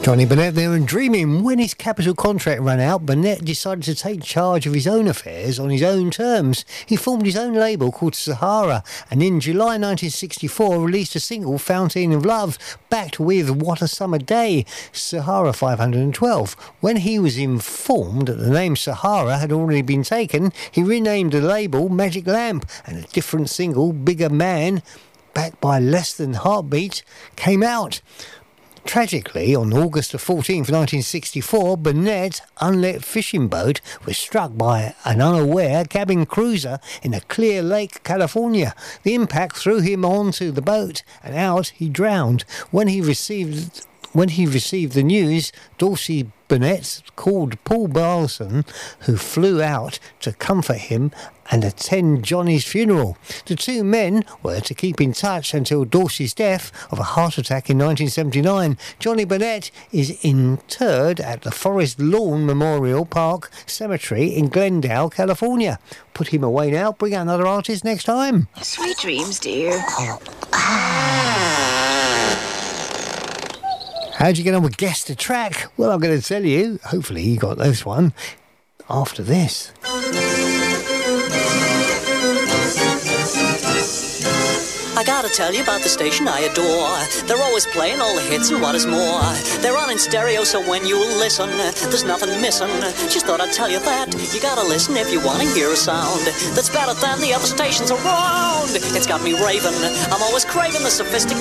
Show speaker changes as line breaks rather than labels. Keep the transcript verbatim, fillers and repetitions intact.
Johnny Burnett there and dreaming. When his Capitol contract ran out, Burnett decided to take charge of his own affairs on his own terms. He formed his own label called Sahara, and in July nineteen sixty-four released a single, Fountain of Love, backed with What a Summer Day, Sahara five hundred twelve. When he was informed that the name Sahara had already been taken, he renamed the label Magic Lamp, and a different single, Bigger Man, backed by Less Than Heartbeat, came out. Tragically, on August the fourteenth, nineteen sixty-four, Burnett's unlit fishing boat was struck by an unaware cabin cruiser in a Clear Lake, California. The impact threw him onto the boat, and out he drowned. When he received when he received the news, Dorsey Burnett called Paul Barson, who flew out to comfort him and attend Johnny's funeral. The two men were to keep in touch until Dorsey's death of a heart attack in nineteen seventy-nine. Johnny Burnett is interred at the Forest Lawn Memorial Park Cemetery in Glendale, California. Put him away now. Bring out another artist next time.
Sweet dreams, dear.
How'd you get on with Guess the Track? Well, I'm going to tell you. Hopefully you got this one after this.
I gotta tell you about the station I adore. They're always playing all the hits and what is more, they're on in stereo, so when you listen, there's nothing missing. Just thought I'd tell you that. You gotta listen if you wanna hear a sound that's better than the other stations around. It's got me raving. I'm always craving the sophisticated